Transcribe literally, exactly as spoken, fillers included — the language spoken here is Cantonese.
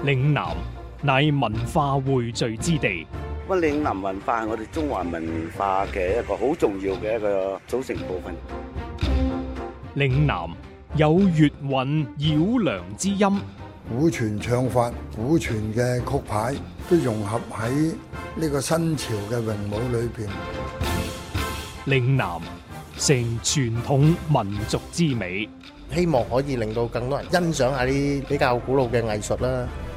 嶺南乃文化匯聚之地。 乜嶺南文化係我哋中華文化嘅一個好重要嘅一個組成部分。 嶺南有粵韻繞梁之音， 古傳唱法、古傳嘅曲牌都融合喺呢個新潮嘅詠舞裏邊。 嶺南成傳統民族之美， 希望可以令到更多人欣賞下啲比較古老嘅藝術啦。